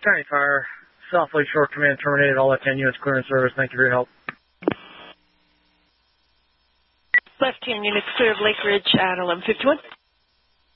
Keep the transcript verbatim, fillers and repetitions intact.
County Fire, South Lake Shore Command terminated. All left-hand units clearance service. Thank you for your help. Left-hand units clear of Lake Ridge at eleven fifty-one.